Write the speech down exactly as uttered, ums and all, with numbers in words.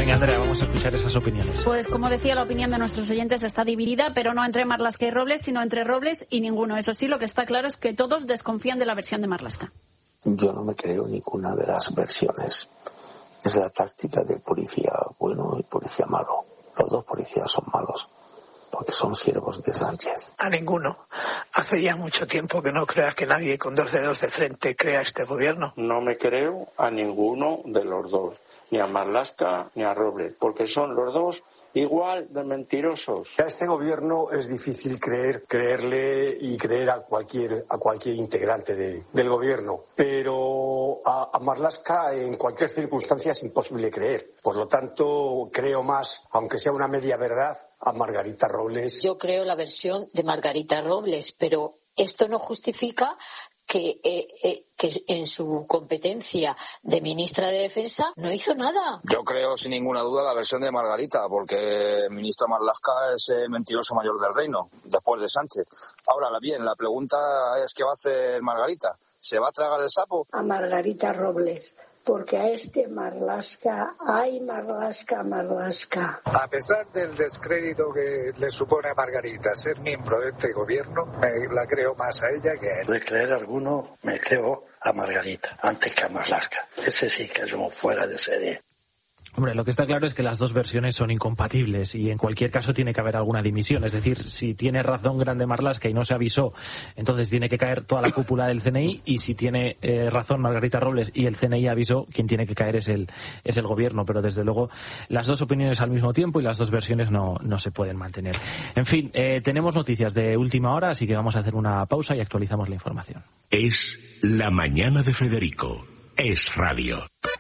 Venga, Andrea, vamos a escuchar esas opiniones. Pues como decía, la opinión de nuestros oyentes está dividida, pero no entre Marlaska y Robles, sino entre Robles y ninguno. Eso sí, lo que está claro es que todos desconfían de la versión de Marlaska. Yo no me creo ninguna de las versiones. Es la táctica del policía bueno y policía malo. Los dos policías son malos, porque son siervos de Sánchez. A ninguno. Hace ya mucho tiempo que no creas que nadie con dos dedos de frente crea este gobierno. No me creo a ninguno de los dos, ni a Marlaska ni a Robles, porque son los dos igual de mentirosos. A este gobierno es difícil creer, creerle y creer a cualquier a cualquier integrante de, del gobierno, pero a, a Marlaska en cualquier circunstancia es imposible creer. Por lo tanto, creo más, aunque sea una media verdad, a Margarita Robles. Yo creo la versión de Margarita Robles, pero esto no justifica que, eh, eh, que en su competencia de ministra de Defensa no hizo nada. Yo creo sin ninguna duda la versión de Margarita, porque el ministro Marlaska es el mentiroso mayor del reino, después de Sánchez. Ahora bien, la pregunta es ¿qué va a hacer Margarita? ¿Se va a tragar el sapo? A Margarita Robles, porque a este Marlaska, ay Marlaska, Marlaska. A pesar del descrédito que le supone a Margarita ser miembro de este gobierno, me la creo más a ella que a él. De creer alguno, me creo a Margarita, antes que a Marlaska. Ese sí que es como fuera de serie. Hombre, lo que está claro es que las dos versiones son incompatibles y en cualquier caso tiene que haber alguna dimisión. Es decir, si tiene razón grande Marlaska y no se avisó, entonces tiene que caer toda la cúpula del C N I, y si tiene eh, razón Margarita Robles y el C N I avisó, quien tiene que caer es el es el gobierno. Pero desde luego las dos opiniones al mismo tiempo y las dos versiones no, no se pueden mantener. En fin, eh, tenemos noticias de última hora, así que vamos a hacer una pausa y actualizamos la información. Es La Mañana de Federico. Es Radio.